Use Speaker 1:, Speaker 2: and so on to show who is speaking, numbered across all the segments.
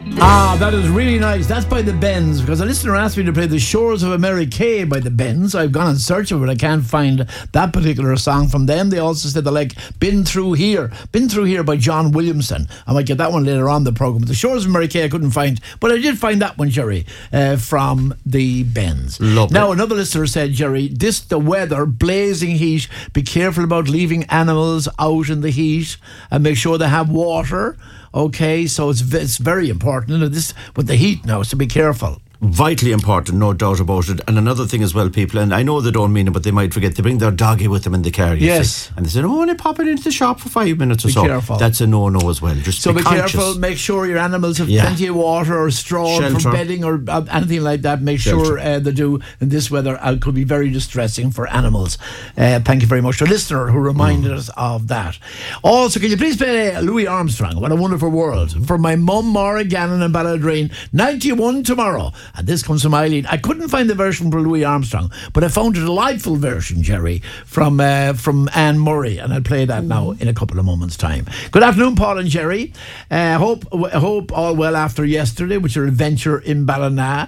Speaker 1: That is really nice. That's by the Bends, because a listener asked me to play The Shores of America by the Bends. I've gone and searched for it, but I can't find that particular song from them. They also said they like Been Through Here by John Williamson. I might get that one later on the programme. The Shores of America I couldn't find, but I did find that one, Jerry, from the Bends.
Speaker 2: Lovely.
Speaker 1: Now, another listener said, Jerry, the weather, blazing heat, be careful about leaving animals out in the heat and make sure they have water. Okay, so it's very important with the heat now, so be careful.
Speaker 2: Vitally important, no doubt about it. And another thing as well, people, and I know they don't mean it, but they might forget, they bring their doggy with them in the car.
Speaker 1: Yes.
Speaker 2: And they say, oh, and they pop it into the shop for 5 minutes or
Speaker 1: be
Speaker 2: so.
Speaker 1: Careful.
Speaker 2: That's a no-no as well. Just
Speaker 1: so
Speaker 2: be conscious.
Speaker 1: Careful, make sure your animals have plenty of water or straw for bedding or anything like that. Make sure they do. In this weather, it could be very distressing for animals. Thank you very much to a listener who reminded us of that. Also, can you please play Louis Armstrong, What a Wonderful World, for my mum, Maura Gannon in Balladreen, 91 tomorrow. And this comes from Eileen. I couldn't find the version for Louis Armstrong, but I found a delightful version, Jerry, from Anne Murray, and I'll play that now in a couple of moments' time. Good afternoon, Paul and Jerry. Hope all well after yesterday with your adventure in Ballina.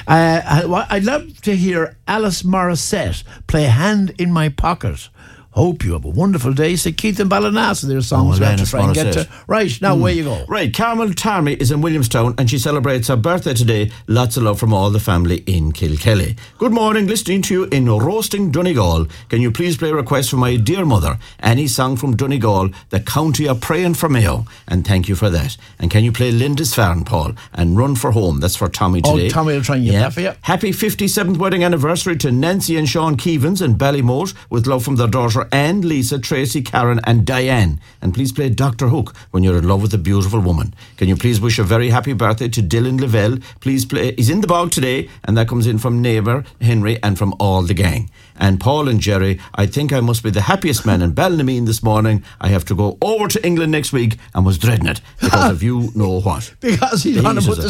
Speaker 1: I'd love to hear Alice Morissette play Hand in My Pocket. Hope you have a wonderful day. Say Keith and Ballina, so there's songs we have to try and get to. Right, now where you go.
Speaker 2: Right, Carmel Tarmy is in Williamstown and she celebrates her birthday today. Lots of love from all the family in Kilkelly. Good morning, listening to you in Roasting Donegal. Can you please play a request for my dear mother? Any song from Donegal, the county are praying for Mayo. And thank you for that. And can you play Linda's Farn, Paul? And Run for Home. That's for Tommy today.
Speaker 1: Oh, Tommy will try and get that for you.
Speaker 2: Happy 57th wedding anniversary to Nancy and Sean Keevans in Ballymote with love from their daughter and Lisa, Tracy, Karen and Diane. And please play Dr. Hook when you're in love with a beautiful woman. Can you please wish a very happy birthday to Dylan Lavelle? Please play, he's in the bog today, and that comes in from neighbour Henry and from all the gang. And Paul and Jerry, I think I must be the happiest man in Ballinameen this morning. I have to go over to England next week and was dreading it because of you know what.
Speaker 1: Because he's on about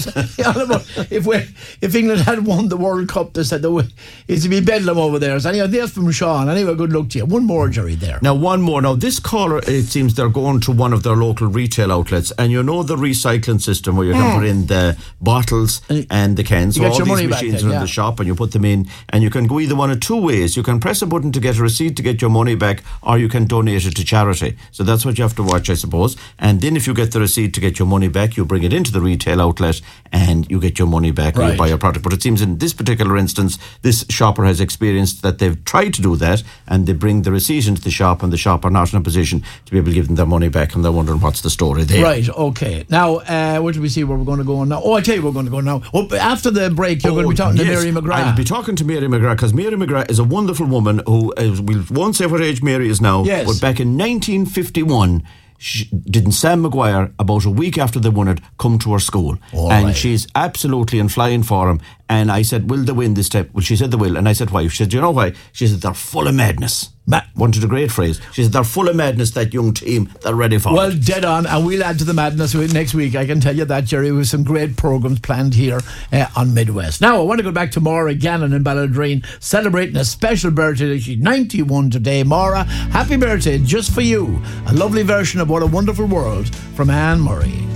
Speaker 1: if England had won the World Cup, they said it'd be bedlam over there. So anyway, there's from Sean. Anyway, good luck to you. One more, Jerry, there.
Speaker 2: Now, one more. Now, this caller, it seems they're going to one of their local retail outlets, and you know the recycling system where you can put in the bottles and the cans. So all these machines are in the shop and you put them in, and you can go either one of two ways. You can press a button to get a receipt to get your money back, or you can donate it to charity. So that's what you have to watch, I suppose. And then if you get the receipt to get your money back, you bring it into the retail outlet and you get your money back or you buy your product. But it seems in this particular instance, this shopper has experienced that they've tried to do that and they bring the receipt into the shop and the shop are not in a position to be able to give them their money back, and they're wondering what's the story there.
Speaker 1: Right, okay. Now, where do we see where we're going to go now? I tell you where we're going to go now. After the break, you're going to be talking to Mary McGrath.
Speaker 2: I'll be talking to Mary McGrath because Mary McGrath is a wonderful woman who, we won't say what age Mary is now, but back in 1951, didn't Sam Maguire, about a week after they won it, come to her school. She's absolutely in flying for him. And I said, will they win this time? Well, she said they will. And I said, why? She said, do you know why? She said, they're full of madness. Wanted a great phrase. She said, they're full of madness, that young team. They're ready for it.
Speaker 1: Well, dead on. And we'll add to the madness next week. I can tell you that, Jerry, with some great programmes planned here on Midwest. Now, I want to go back to Maura Gannon in Balladreen, celebrating a special birthday. She's 91 today. Maura, happy birthday just for you. A lovely version of What a Wonderful World from Anne Murray.